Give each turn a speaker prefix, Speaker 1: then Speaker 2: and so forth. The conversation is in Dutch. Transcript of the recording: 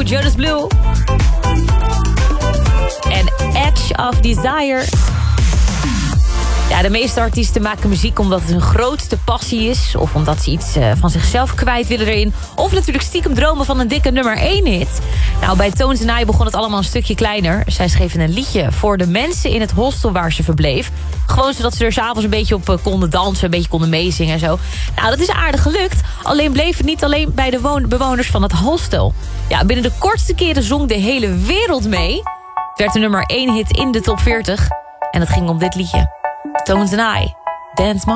Speaker 1: Blue, Jonas Blue. En Edge of Desire. Ja, de meeste artiesten maken muziek omdat het hun grootste passie is. Of omdat ze iets van zichzelf kwijt willen erin. Of natuurlijk stiekem dromen van een dikke nummer 1 hit. Nou, bij Tones and I begon het allemaal een stukje kleiner. Zij schreven een liedje voor de mensen in het hostel waar ze verbleef. Gewoon zodat ze er s'avonds een beetje op konden dansen. Een beetje konden meezingen en zo. Nou, dat is aardig gelukt. Alleen bleef het niet alleen bij de bewoners van het hostel. Ja, binnen de kortste keren zong de hele wereld mee. Het werd de nummer 1 hit in de top 40. En het ging om dit liedje. Tones and I, Dance